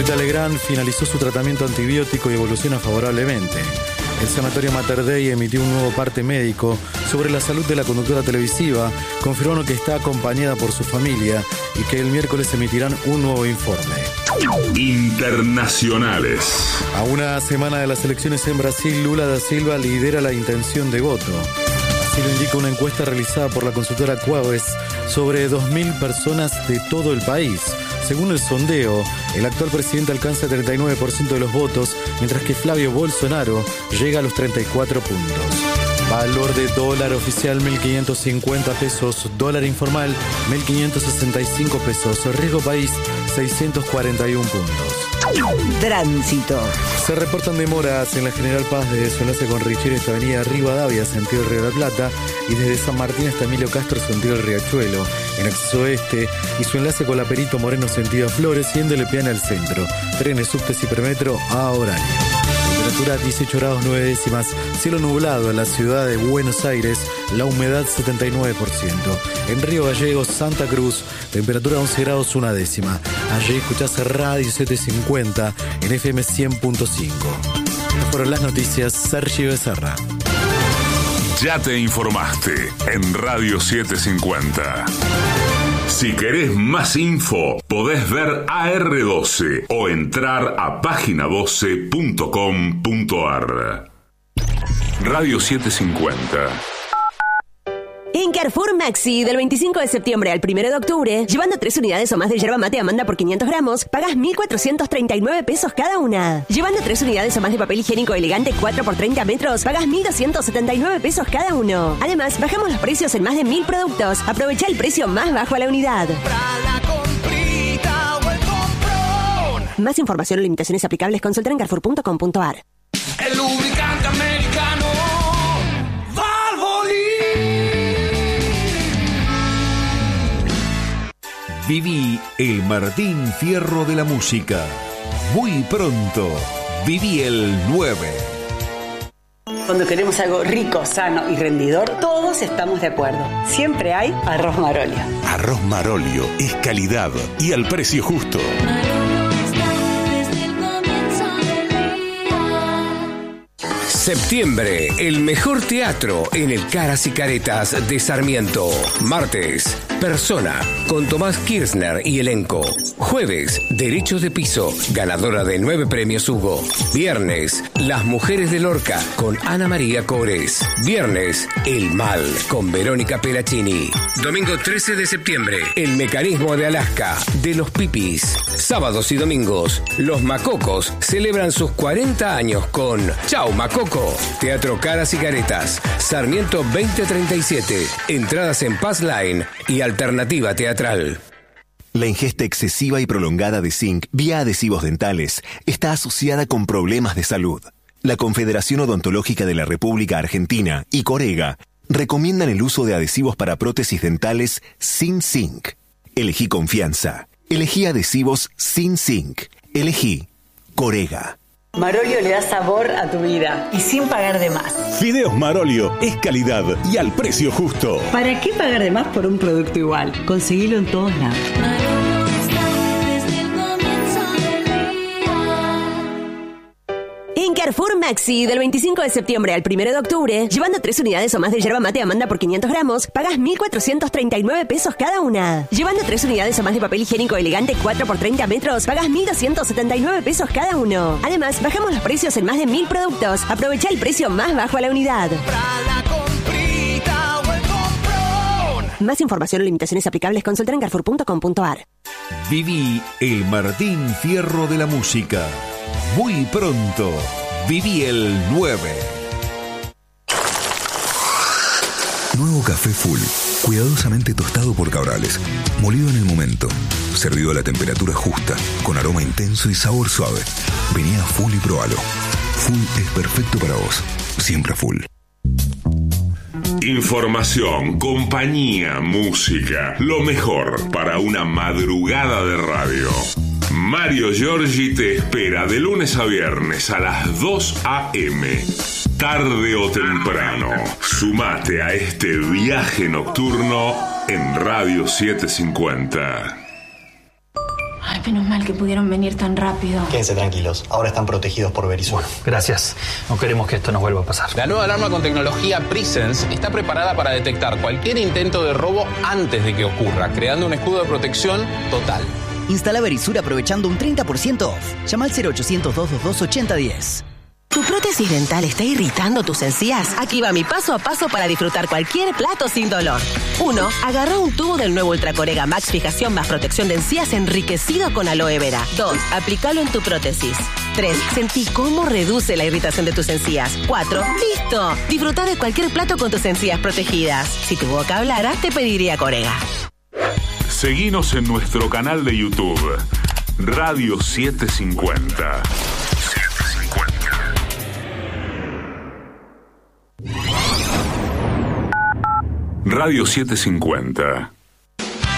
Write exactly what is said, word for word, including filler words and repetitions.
Rita Legrand finalizó su tratamiento antibiótico y evoluciona favorablemente. El sanatorio Mater Dei emitió un nuevo parte médico sobre la salud de la conductora televisiva, confirmando que está acompañada por su familia y que el miércoles emitirán un nuevo informe. Internacionales. A una semana de las elecciones en Brasil, Lula da Silva lidera la intención de voto. Así lo indica una encuesta realizada por la consultora Quaves sobre dos mil personas de todo el país. Según el sondeo, el actual presidente alcanza el treinta y nueve por ciento de los votos, mientras que Flavio Bolsonaro llega a los treinta y cuatro puntos. Valor de dólar oficial mil quinientos cincuenta pesos, dólar informal mil quinientos sesenta y cinco pesos, riesgo país seiscientos cuarenta y uno puntos. Tránsito. Se reportan demoras en la General Paz desde su enlace con Richieri hasta Avenida Rivadavia, sentido Río de la Plata, y desde San Martín hasta Emilio Castro, sentido Riachuelo, en acceso este, y su enlace con la Perito Moreno, sentido Flores, y en Delepiane al centro. Trenes, subtes y permetro a horario. Temperatura dieciocho grados nueve décimas, cielo nublado en la ciudad de Buenos Aires, la humedad setenta y nueve por ciento. En Río Gallegos, Santa Cruz, temperatura once grados una décima. Allí escuchás Radio setecientos cincuenta en F M cien punto cinco. Estas fueron las noticias. Sergio Becerra. Ya te informaste en Radio setecientos cincuenta. Si querés más info, podés ver A R doce o entrar a página doce punto com punto a r. Radio setecientos cincuenta. En Carrefour Maxi, del veinticinco de septiembre al primero de octubre, llevando tres unidades o más de yerba mate Amanda por quinientos gramos, pagas mil cuatrocientos treinta y nueve pesos cada una. Llevando tres unidades o más de papel higiénico elegante cuatro por treinta metros, pagas mil doscientos setenta y nueve pesos cada uno. Además, bajamos los precios en más de mil productos. Aprovecha el precio más bajo a la unidad. Más información o limitaciones aplicables, consulta en carrefour punto com punto a r. El lubricante americano Valvoline. Viví el Martín Fierro de la música. Muy pronto, viví el nueve. Cuando queremos algo rico, sano y rendidor, todos estamos de acuerdo. Siempre hay arroz Marolio. Arroz Marolio es calidad y al precio justo. Septiembre, el mejor teatro en el Caras y Caretas de Sarmiento. Martes, Persona, con Tomás Kirchner y elenco. Jueves, Derechos de Piso, ganadora de nueve premios Hugo. Viernes, Las Mujeres de Lorca, con Ana María Cores. Viernes, El Mal, con Verónica Pelacini. Domingo trece de septiembre, El Mecanismo de Alaska, de los Pipis. Sábados y domingos, Los Macocos celebran sus cuarenta años con Chau Macoco. Teatro Caras y Caretas, Sarmiento veinte treinta y siete. Entradas en Pass Line y Alternativa Teatral. La ingesta excesiva y prolongada de zinc vía adhesivos dentales está asociada con problemas de salud. La Confederación Odontológica de la República Argentina y Corega recomiendan el uso de adhesivos para prótesis dentales sin zinc. Elegí confianza. Elegí adhesivos sin zinc. Elegí Corega. Marolio le da sabor a tu vida y sin pagar de más. Fideos Marolio es calidad y al precio justo. ¿Para qué pagar de más por un producto igual? Conseguilo en todos lados. En Carrefour Maxi, del veinticinco de septiembre al primero de octubre, llevando tres unidades o más de yerba mate Amanda por quinientos gramos, pagas mil cuatrocientos treinta y nueve pesos cada una. Llevando tres unidades o más de papel higiénico elegante cuatro por treinta metros, pagas mil doscientos setenta y nueve pesos cada uno. Además, bajamos los precios en más de mil productos. Aprovecha el precio más bajo a la unidad. Más información o limitaciones aplicables, consulta en carrefour punto com punto a r. Viví el Martín Fierro de la música. Muy pronto, viví el nueve. Nuevo café Full, cuidadosamente tostado por Cabrales, molido en el momento, servido a la temperatura justa, con aroma intenso y sabor suave. Vení a Full y probalo. Full es perfecto para vos, siempre Full. Información, compañía, música, lo mejor para una madrugada de radio. Mario Giorgi te espera de lunes a viernes a las dos a eme. Tarde o temprano, sumate a este viaje nocturno en Radio setecientos cincuenta. Ay, menos mal que pudieron venir tan rápido. Quédense tranquilos, ahora están protegidos por Verisur. Gracias, no queremos que esto nos vuelva a pasar. La nueva alarma con tecnología Presence está preparada para detectar cualquier intento de robo antes de que ocurra, creando un escudo de protección total. Instala Verisur aprovechando un treinta por ciento off. Llama al cero ochocientos, doscientos veintidós, ochenta diez. ¿Tu prótesis dental está irritando tus encías? Aquí va mi paso a paso para disfrutar cualquier plato sin dolor. uno. Agarra un tubo del nuevo Ultracorega Max Fijación más protección de encías enriquecido con aloe vera. dos. Aplícalo en tu prótesis. tres. Sentí cómo reduce la irritación de tus encías. cuatro. ¡Listo! Disfruta de cualquier plato con tus encías protegidas. Si tu boca hablara, te pediría Corega. Seguinos en nuestro canal de YouTube, Radio setecientos cincuenta. Radio setecientos cincuenta.